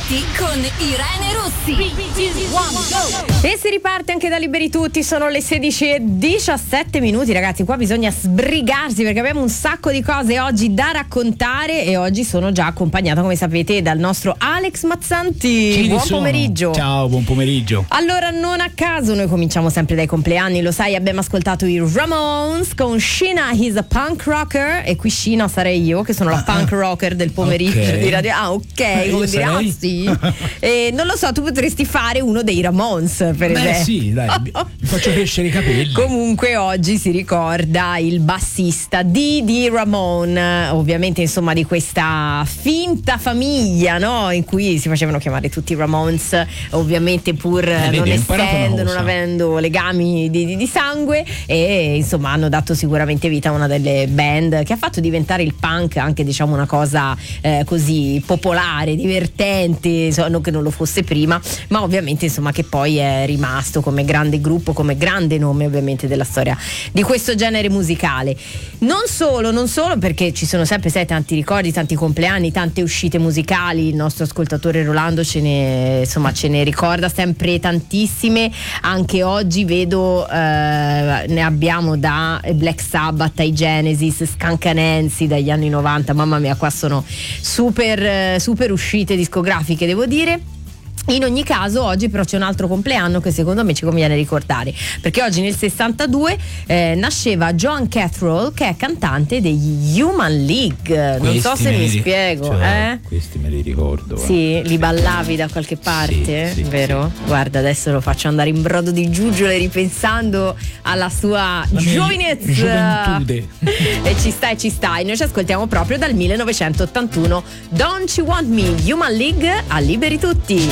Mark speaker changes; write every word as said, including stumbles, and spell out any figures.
Speaker 1: Tutti con Irene Rossi. tre, due, uno, go!
Speaker 2: E si riparte anche da Liberi Tutti, sono le sedici e diciassette minuti, ragazzi, qua bisogna sbrigarsi perché abbiamo un sacco di cose oggi da raccontare e oggi sono già accompagnata, come sapete, dal nostro Alex Mazzanti.
Speaker 3: Ci
Speaker 2: buon
Speaker 3: sono.
Speaker 2: pomeriggio.
Speaker 3: Ciao, buon pomeriggio.
Speaker 2: Allora, non a caso noi cominciamo sempre dai compleanni, lo sai, abbiamo ascoltato i Ramones con Sheena He's a Punk Rocker e qui Sheena sarei io che sono la
Speaker 3: Ah,
Speaker 2: punk rocker del pomeriggio
Speaker 3: ok.
Speaker 2: di radio. Ah, ok,
Speaker 3: Eh,
Speaker 2: come
Speaker 3: io
Speaker 2: dire, ah,
Speaker 3: sarei?
Speaker 2: sì. E non lo so, tu potresti fare uno dei Ramones, per
Speaker 3: Beh,
Speaker 2: esempio.
Speaker 3: sì, dai, mi faccio crescere i capelli.
Speaker 2: Comunque oggi si ricorda il bassista Dee Ramone, ovviamente insomma di questa finta famiglia, no? In cui si facevano chiamare tutti Ramones, ovviamente pur
Speaker 3: Eh,
Speaker 2: non
Speaker 3: vedi, ho imparato una
Speaker 2: essendo, non
Speaker 3: cosa.
Speaker 2: avendo legami di, di- di sangue, e insomma hanno dato sicuramente vita a una delle band che ha fatto diventare il punk anche, diciamo, una cosa eh, così popolare, divertente, insomma, non che non lo fosse prima, ma ovviamente insomma che poi è rimasto come grande gruppo, come grande nome ovviamente della storia di questo genere musicale. Non solo, non solo perché ci sono sempre sai, tanti ricordi, tanti compleanni, tante uscite musicali, il nostro ascoltatore Rolando ce ne, insomma, ce ne ricorda sempre tantissime, anche oggi vedo eh, ne abbiamo da Black Sabbath ai Genesis, Skunk Anansi dagli anni novanta, mamma mia, qua sono super, eh, super uscite discografiche, devo dire. In ogni caso oggi però c'è un altro compleanno che secondo me ci conviene ricordare, perché oggi nel sessantadue eh, nasceva Joan Cattrall, che è cantante degli Human League. Non
Speaker 3: Questi
Speaker 2: so se
Speaker 3: me
Speaker 2: mi
Speaker 3: li-
Speaker 2: spiego,
Speaker 3: cioè,
Speaker 2: eh?
Speaker 3: Questi me li ricordo. eh.
Speaker 2: Sì, li ballavi da qualche parte,
Speaker 3: Sì, sì,
Speaker 2: vero?
Speaker 3: sì.
Speaker 2: Guarda, adesso lo faccio andare in brodo di giuggiole ripensando alla sua
Speaker 3: La mia
Speaker 2: giovinezza.
Speaker 3: gioventù.
Speaker 2: E ci sta e ci sta. E noi ci ascoltiamo proprio dal millenovecentottantuno Don't You Want Me, Human League a Liberi Tutti.